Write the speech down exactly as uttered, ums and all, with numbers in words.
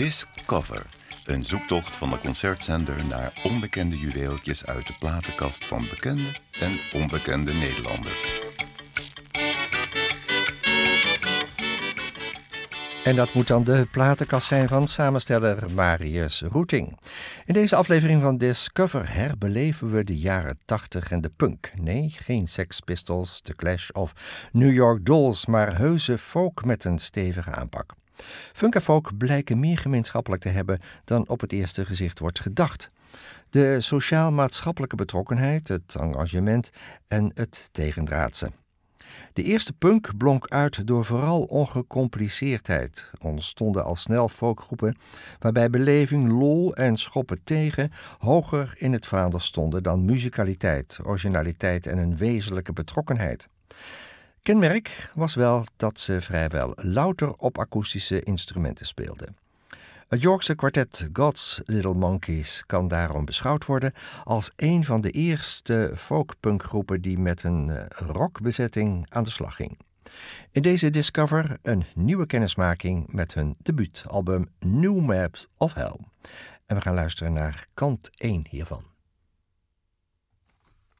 Discover, een zoektocht van de concertzender naar onbekende juweeltjes uit de platenkast van bekende en onbekende Nederlanders. En dat moet dan de platenkast zijn van samensteller Marius Roeting. In deze aflevering van Discover herbeleven we de jaren tachtig en de punk. Nee, geen Sex Pistols, The Clash of New York Dolls, maar heuse folk met een stevige aanpak. Funk en folk blijken meer gemeenschappelijk te hebben dan op het eerste gezicht wordt gedacht. De sociaal-maatschappelijke betrokkenheid, het engagement en het tegendraadse. De eerste punk blonk uit door vooral ongecompliceerdheid. Er ontstonden al snel folkgroepen waarbij beleving, lol en schoppen tegen hoger in het vaandel stonden dan muzikaliteit, originaliteit en een wezenlijke betrokkenheid. Kenmerk was wel dat ze vrijwel louter op akoestische instrumenten speelden. Het Yorkse kwartet God's Little Monkeys kan daarom beschouwd worden als een van de eerste folkpunkgroepen die met een rockbezetting aan de slag ging. In deze Discover een nieuwe kennismaking met hun debuutalbum New Maps of Hell. En we gaan luisteren naar kant één hiervan.